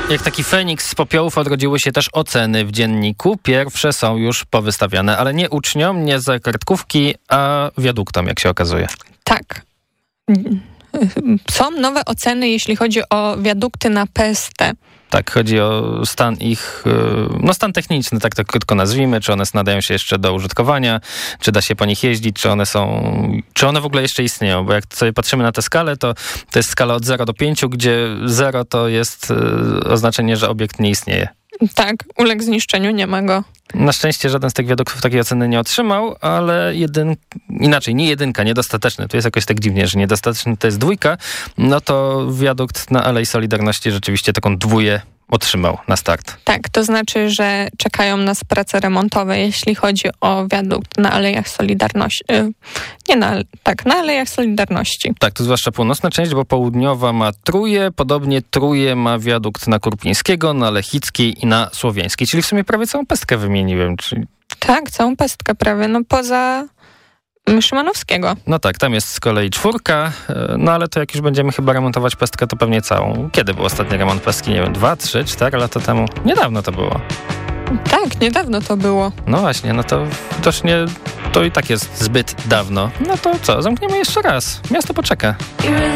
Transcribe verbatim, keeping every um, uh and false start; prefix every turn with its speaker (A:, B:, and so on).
A: Jak taki feniks z popiołów odrodziły się też oceny w dzienniku. Pierwsze są już powystawiane, ale nie uczniom, nie za kartkówki, a wiaduktom, jak się okazuje.
B: Tak. Są nowe oceny, jeśli chodzi o wiadukty na P S T.
A: Tak, chodzi o stan ich, no stan techniczny, tak to krótko nazwijmy, czy one nadają się jeszcze do użytkowania, czy da się po nich jeździć, czy one są, czy one w ogóle jeszcze istnieją, bo jak sobie patrzymy na tę skalę, to to jest skala od zera do pięciu, gdzie zero to jest oznaczenie, że obiekt nie istnieje.
B: Tak, uległ zniszczeniu, nie ma go.
A: Na szczęście żaden z tych wiaduktów takiej oceny nie otrzymał, ale jedyn, inaczej, nie jedynka, niedostateczny. Tu jest jakoś tak dziwnie, że niedostateczny to jest dwójka. No to wiadukt na Alei Solidarności rzeczywiście taką dwóję otrzymał na start.
B: Tak, to znaczy, że czekają nas prace remontowe, jeśli chodzi o wiadukt na Alejach Solidarności. Yy, nie na, tak, na Alejach Solidarności.
A: Tak, to zwłaszcza północna część, bo południowa ma Tróję, podobnie Tróję ma wiadukt na Kurpińskiego, na Lechickiej i na Słowiańskiej, czyli w sumie prawie całą pestkę wymieniłem. Czyli...
B: Tak, całą pestkę prawie, no poza Szymanowskiego.
A: No tak, tam jest z kolei czwórka, no ale to jak już będziemy chyba remontować pestkę, to pewnie całą. Kiedy był ostatni remont pestki? Nie wiem, dwa, trzy, cztery lata temu? Niedawno to było.
B: Tak, niedawno to było.
A: No właśnie, no to widocznie to i tak jest zbyt dawno. No to co, zamkniemy jeszcze raz. Miasto poczeka.